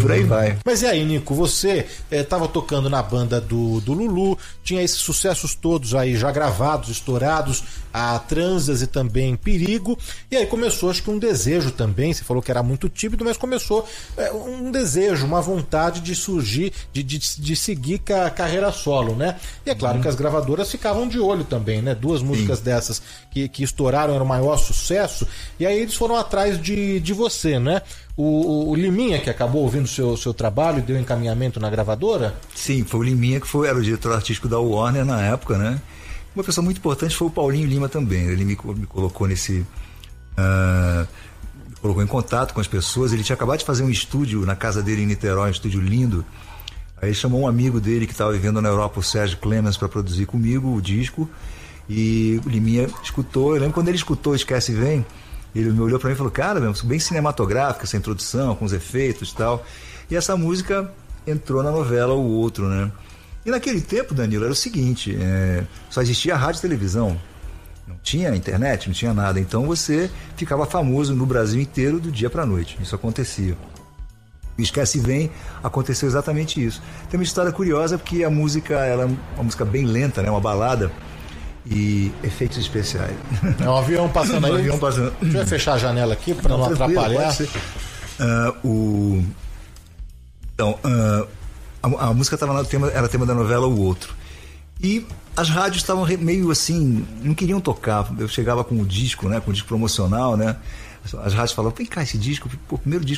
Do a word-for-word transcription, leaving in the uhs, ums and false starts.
por aí vai. Mas e aí, Nico, você estava tocando na banda do, do Lulu, tinha esses sucessos todos aí já gravados, estourados, a Transas e também Perigo, e aí começou acho que um desejo também, você falou que era muito tímido, mas começou é, um desejo, uma vontade de surgir, de, de, de seguir com a carreira solo, né? E é claro uhum. que as gravadoras ficavam de olho também, né? Duas músicas Sim. dessas que, que estouraram, era o maior sucesso, e aí eles foram atrás de, de você, né? O, o Liminha que acabou ouvindo o seu, seu trabalho e deu encaminhamento na gravadora? Sim, foi o Liminha que foi, era o diretor artístico da Warner na época, né? Uma pessoa muito importante foi o Paulinho Lima também. Ele me, me colocou nesse... Uh, colocou em contato com as pessoas. Ele tinha acabado de fazer um estúdio na casa dele em Niterói, um estúdio lindo. Aí ele chamou um amigo dele que estava vivendo na Europa, o Sérgio Clemens, para produzir comigo o disco. E o Liminha escutou. Eu lembro quando ele escutou Esquece e Vem, ele me olhou para mim e falou, cara, bem cinematográfica essa introdução, com os efeitos e tal. E essa música entrou na novela O Outro, né? E naquele tempo, Danilo, era o seguinte, é, só existia rádio e televisão, não tinha internet, não tinha nada, então você ficava famoso no Brasil inteiro do dia para a noite, isso acontecia. E Esquece e Vem, aconteceu exatamente isso. Tem uma história curiosa porque a música, ela é uma música bem lenta, né, uma balada, e efeitos especiais. É um avião passando aí, um avião passando. Deixa eu fechar a janela aqui para não, não atrapalhar. Uh, o... Então... Uh... A, a música tava no tema, era tema da novela O Outro. E as rádios estavam meio assim, não queriam tocar. Eu chegava com o disco, né, com o disco promocional, né? As rádios falavam, vem cá, esse disco, pô, o primeiro disco